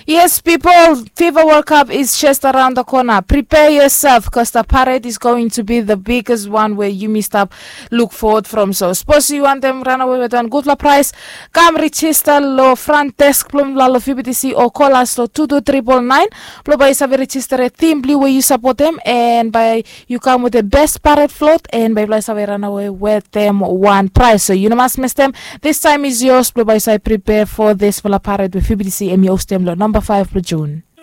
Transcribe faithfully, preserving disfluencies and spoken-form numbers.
Yes, people, FIFA World Cup is just around the corner. Prepare yourself because the parade is going to be the biggest one where you missed up. Look forward from. So, suppose you want them run away with one good price. Come register lo front desk plum la lo F B T C or call us lo two two triple nine. Plo by save register a team blue where you support them and by you come with the best parade float and by place save run away with them one price. So you know must miss them. This time is yours. Plo by save prepare for this for la parade with F B T C and you them lo number five for June.